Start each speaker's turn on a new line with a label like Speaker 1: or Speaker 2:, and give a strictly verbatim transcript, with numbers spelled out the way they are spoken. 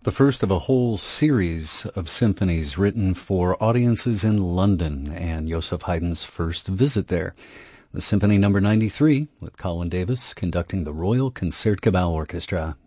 Speaker 1: the first of a whole series of symphonies written for audiences in London and Joseph Haydn's first visit there. The Symphony Number ninety-three, with Colin Davis conducting the Royal Concertgebouw Orchestra.